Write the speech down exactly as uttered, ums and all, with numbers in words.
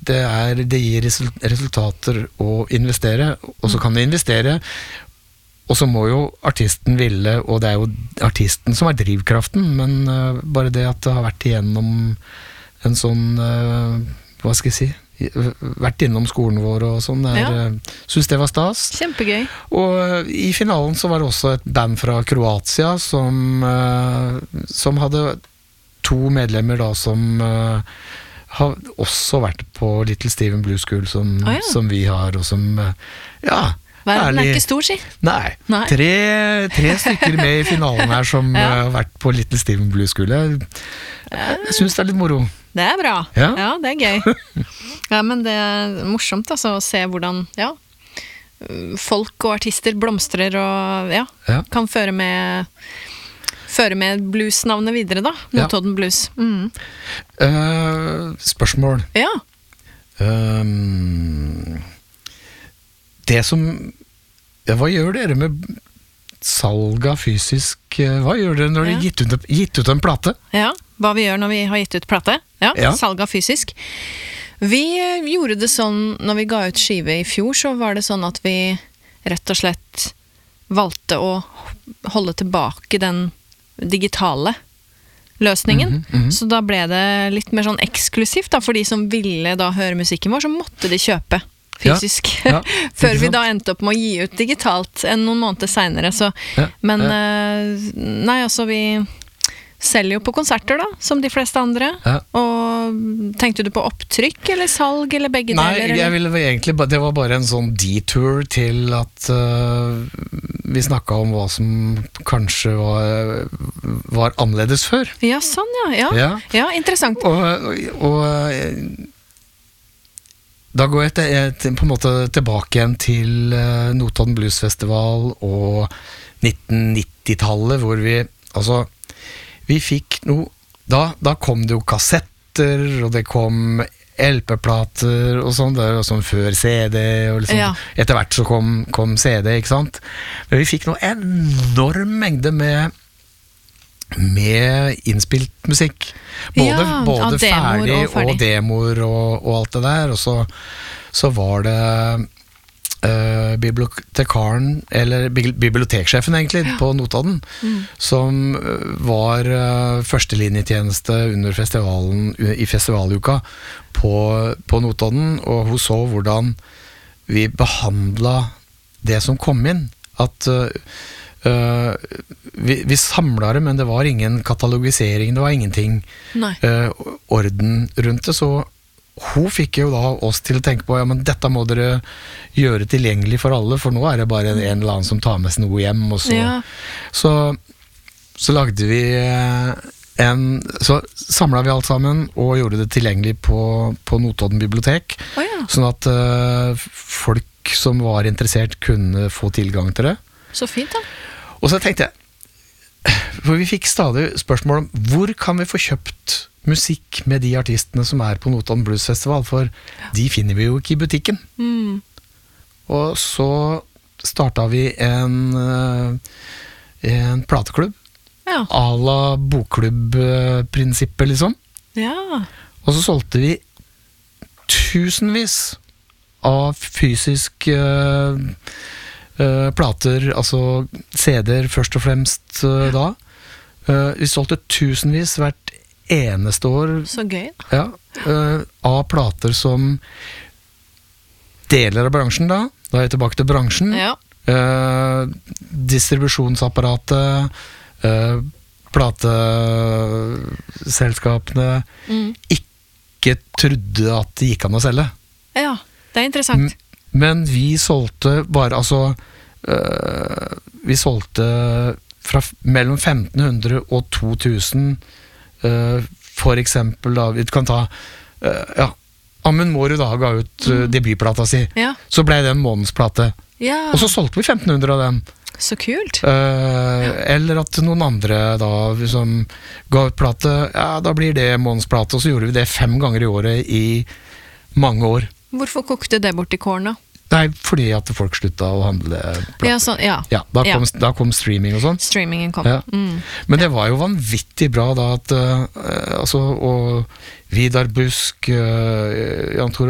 det, er, det gir resultater å investere, og så kan du investere, og så må jo artisten ville, og det er jo artisten som er drivkraften, men uh, bare det at det har vært igjennom en sånn, uh, hva skal jeg si, vært innom skolen vår og sånn, er, ja. Synes det var stas. Kjempegøy. Og i finalen så var det også et band fra Kroatia som, uh, som hadde to medlemmer da som uh, har også vært på Little Steven Blues School som, oh, ja. Som vi har, og som, uh, ja, verden er ikke stor, si. Nei, Nei. Tre, tre stykker med i finalen her som ja. uh, har vært på Little Steven Blues School. Jeg, jeg synes det er litt moro. Det er bra. Ja, ja det er gøy. Ja, men det er morsomt altså, å se hvordan ja, folk og artister blomstrer og ja, ja. Kan føre med, føre med bluesnavnet videre da, Notodden ja. Blues. Mm. Uh, spørsmål. Ja. Um, det som, ja, hva gjør dere med salg av fysisk, hva gjør dere når dere ja. gitt, ut, gitt ut en plate? Ja, hva vi gjør når vi har gitt ut plate. Ja, ja. Salg av fysisk. Vi gjorde det sånn, når vi ga ut skive i fjor, så var det sånn at vi rett og slett valgte å holde tilbake den digitale løsningen. Mm-hmm, mm-hmm. Så da ble det litt mer sånn eksklusivt da, for de som ville da høre musikken vår, så måtte de kjøpe fysisk. Ja, ja, før vi da endte opp med å gi ut digitalt enn noen måneder senere. Så, ja, men ja. Nei, altså vi selger jo på konserter da, som de fleste andre. Ja. Og tenkte du på opptrykk eller salg eller begge nei, deler? Nei, jeg ville egentlig, det var bare en sånn detour til at uh, vi snakket om hva som kanskje var, var annerledes før. Ja, sånn ja. Ja, ja. Ja interessant. Og, og, og da går jeg, til, jeg på en måte tilbake igjen til uh, Notodden Blues Festival og nitten nitti-tallet, hvor vi, altså, vi fikk noe, da, da kom det jo kassetter, og det kom L P-plater og sånn, det var sånn før C D, og liksom, ja. Etter hvert så kom, kom C D, ikke sant? Men vi fikk noe enorm mengde med med innspilt musikk. Både, ja, både ferdig og, ferdig og demoer og, og alt det der, og så, så var det uh, bibliotekaren, eller biblioteksjefen egentlig, ja. På Notodden, mm. som var uh, førstelinjetjeneste under festivalen, i festivaluka på, på Notodden, og hun så hvordan vi behandlet det som kom inn, at uh, Uh, vi, vi samlet det, men det var ingen katalogisering, det var ingenting uh, orden rundt det, så hun fikk jo da oss til å tenke på, ja, men dette må dere gjøre tilgjengelig for alle, for nå er det bare en, en eller annen som tar med seg noe hjem, og så, ja. så, så lagde vi en, så samlet vi alt sammen og gjorde det tilgjengelig på, på Notodden bibliotek, oh, ja. Sånn at uh, folk som var interessert kunne få tilgang til det. Så fint da. Og så tenkte jeg, for vi fikk stadig spørsmål om hvor kan vi få kjøpt musikk med de artistene som er på Notodden Blues Festival, for de finner vi jo ikke i butikken. Mm. Og så startet vi en, en plateklubb, ja. A la bokklubb-prinsippet liksom. Ja. Og så solgte vi tusenvis av fysisk uh, Uh, plater, altså C D-er først og fremst uh, da. Uh, vi solgte tusenvis hvert eneste år. Så gøy. Ja, uh, av plater som deler av bransjen da. Da er jeg tilbake til bransjen. Ja. Uh, distribusjonsapparatet, uh, plateselskapene mm. ikke trodde at det gikk an å selge. Ja, det er interessant. M- Men vi solgte bare, altså, øh, vi solgte fra mellom femten hundre og to tusen, øh, for eksempel, da, vi kan ta, øh, ja, Amund Mårud da ga ut øh, debutplata si, ja. Så ble det en månedsplate, ja. Og så solgte vi femten hundre av den. Så kult. Uh, eller at noen andre da, som ga ut plate, ja, da blir det månedsplate, og så gjorde vi det fem ganger i året i mange år. Hvorfor kokte det bort i kåren da? Nei, fordi at folk slutta å handle plater. Ja, så, ja. Ja, da, kom, ja. Da kom streaming og sånn. Streamingen kom. Ja. Mm. Men det var jo vanvittig bra da at uh, altså, og Vidar Busk, uh, Jan Tore